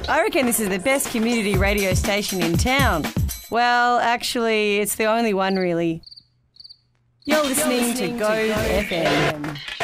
I reckon this is the best community radio station in town. Well, actually, it's the only one really. You're listening to Go FM.